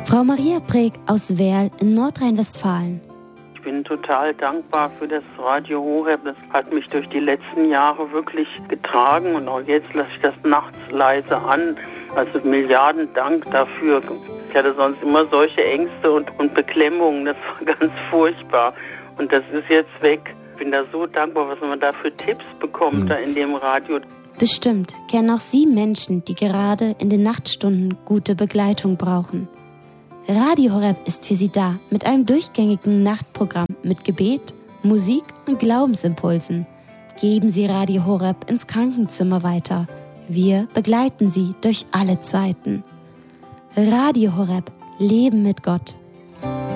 Frau Maria Preg aus Werl in Nordrhein-Westfalen. Ich bin total dankbar für das Radio Horeb. Das hat mich durch die letzten Jahre wirklich getragen und auch jetzt lasse ich das nachts leise an. Also Milliarden Dank dafür. Ich hatte sonst immer solche Ängste und Beklemmungen. Das war ganz furchtbar. Und das ist jetzt weg. Ich bin da so dankbar, was man da für Tipps bekommt da in dem Radio. Bestimmt kennen auch Sie Menschen, die gerade in den Nachtstunden gute Begleitung brauchen. Radio Horeb ist für Sie da mit einem durchgängigen Nachtprogramm mit Gebet, Musik und Glaubensimpulsen. Geben Sie Radio Horeb ins Krankenzimmer weiter. Wir begleiten Sie durch alle Zeiten. Radio Horeb, Leben mit Gott.